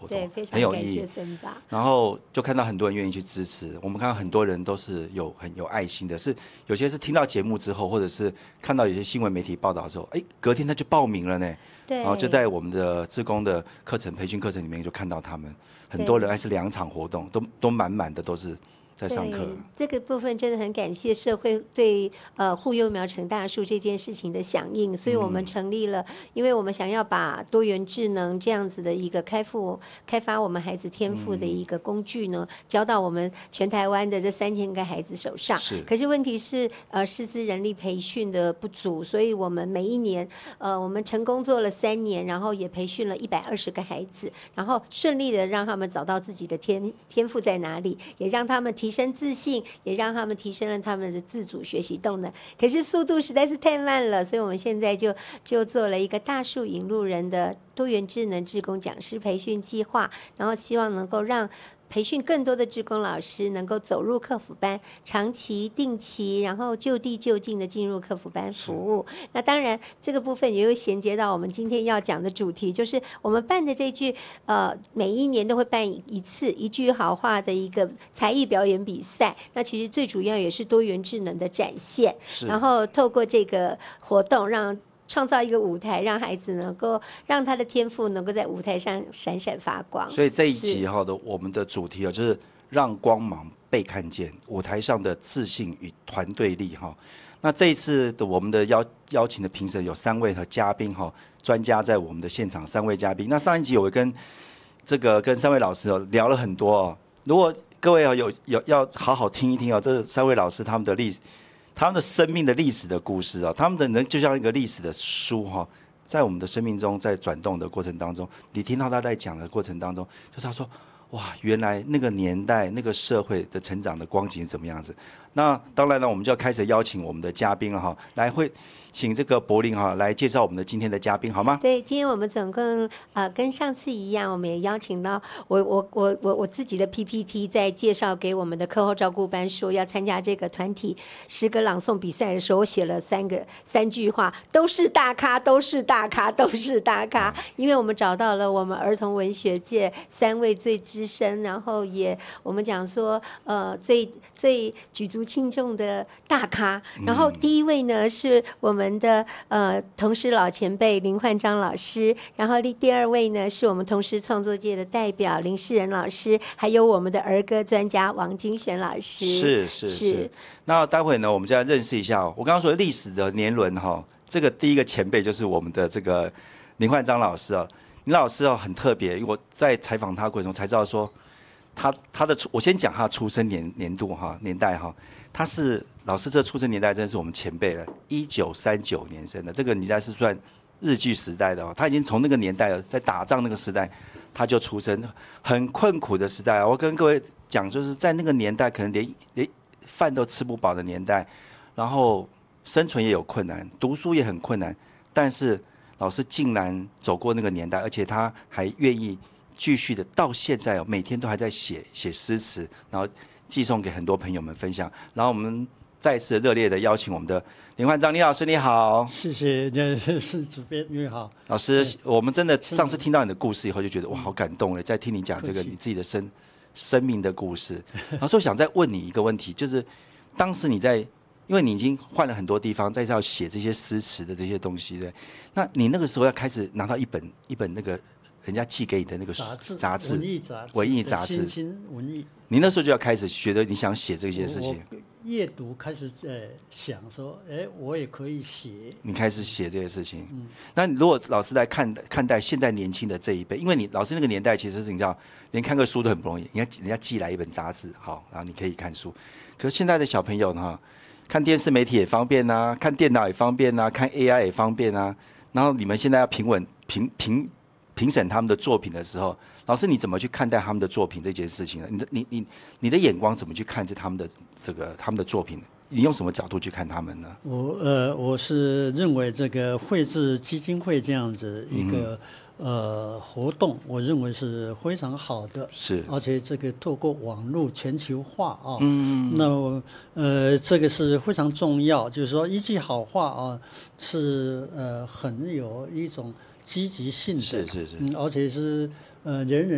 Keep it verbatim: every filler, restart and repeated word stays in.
对，非常很有意义。然后就看到很多人愿意去支持，我们看到很多人都是有很有爱心的，是有些是听到节目之后，或者是看到有些新闻媒体报道之后，哎，隔天他就报名了呢。 对， 然后就在我们的志工的课程培训课程里面就看到他们很多人，还是两场活动都都满满的都是。在上课， 这个部分真的很感谢社会对呃护幼苗成大树这件事情的响应，所以我们成立了，嗯、因为我们想要把多元智能这样子的一个开复开发我们孩子天赋的一个工具呢，嗯、交到我们全台湾的这三千个孩子手上。 是， 可是问题是呃师资人力培训的不足，所以我们每一年呃我们成功做了三年，然后也培训了一百二十个孩子，然后顺利的让他们找到自己的天天赋在哪里，也让他们提。提升自信，也让他们提升了他们的自主学习动能。可是速度实在是太慢了，所以我们现在就就做了一个大树引路人的多元智能志工讲师培训计划，然后希望能够让培训更多的志工老师能够走入客服班，长期、定期，然后就地就近的进入客服班服务。那当然，这个部分也会衔接到我们今天要讲的主题，就是我们办的这句呃，每一年都会办一次一句好话的一个才艺表演比赛。那其实最主要也是多元智能的展现，然后透过这个活动让。创造一个舞台，让孩子能够让他的天赋能够在舞台上闪闪发光。 所以这一集哈的我们的主题哦，就是让光芒被看见，舞台上的自信与团队力哈。那这一次的我们的邀邀请的评审有三位和嘉宾哈，专家在我们的现场，三位嘉宾。那上一集我跟这个跟三位老师哦聊了很多哦，如果各位有有要好好听一听哦，这三位老师他们的历史。他们的生命的历史的故事啊，他们的人就像一个历史的书哈，在我们的生命中在转动的过程当中，你听到他在讲的过程当中，就是他说，哇，原来那个年代那个社会的成长的光景是怎么样子。那当然了，我们就要开始邀请我们的嘉宾了哈，来会请这个柏霖哈来介绍我们的今天的嘉宾好吗？ 对，今天我们总共呃跟上次一样，我们也邀请到我我我我我自己的 P P T 在介绍给我们的课后照顾班说要参加这个团体诗歌朗诵比赛的时候，我写了三个三句话，都是大咖，都是大咖，都是大咖，因为我们找到了我们儿童文学界三位最资深，然后也我们讲说呃最最举足轻重的大咖，然后第一位呢是我们的呃同时老前辈林焕章老师，然后第二位呢是我们同时创作界的代表林世仁老师，还有我们的儿歌专家王金璇老师。 是是 是, 是。那待会呢，我们就要认识一下、哦、我刚刚说历史的年轮哈、哦，这个第一个前辈就是我们的这个林焕章老师哦。林老师哦很特别，因为我在采访他过程中才知道说。他他的我先讲他的出生年年度哈年代哈，他是老师这出生年代真的是我们前辈了，一九三九年生的，这个你才是算日据时代的哦，他已经从那个年代了，在打仗那个时代他就出生，很困苦的时代。我跟各位讲，就是在那个年代，可能连连饭都吃不饱的年代，然后生存也有困难，读书也很困难，但是老师竟然走过那个年代，而且他还愿意。继续的到现在哦，每天都还在写写诗词，然后寄送给很多朋友们分享。然后我们再一次热烈的邀请我们的林焕章林老师，你好。 谢谢，是主编你好。 老师，我们真的上次听到你的故事以后，就觉得哇，好感动了。再听你讲这个你自己的生生命的故事，老师，我想再问你一个问题，就是当时你在，因为你已经换了很多地方，再要写这些诗词的这些东西的，那你那个时候要开始拿到一本一本那个。人家寄给你的那个杂志， 杂志文艺杂志， 文艺杂志， 新新文艺。 你那时候就要开始觉得你想写这件事情。 阅读开始呃想说，哎，我也可以写。 你开始写这些事情。嗯。那如果老师来看看待现在年轻的这一辈，因为你老师那个年代其实是你知道，连看个书都很不容易，人家人家寄来一本杂志，好，然后你可以看书。可是现在的小朋友呢，看电视媒体也方便啊，看电脑也方便啊，看 A I 也方便啊。然后你们现在要评稳评评。评审他们的作品的时候，老师你怎么去看待他们的作品这件事情呢？你的你你你的眼光怎么去看这他们的这个他们的作品？你用什么角度去看他们呢？ 我呃我是认为这个绘制基金会这样子一个、嗯、呃活动，我认为是非常好的， 是， 而且这个透过网络全球化啊，嗯，那呃这个是非常重要，就是说一句好话啊，是呃很有一种。积极性的， 是是是， 嗯，而且是呃人人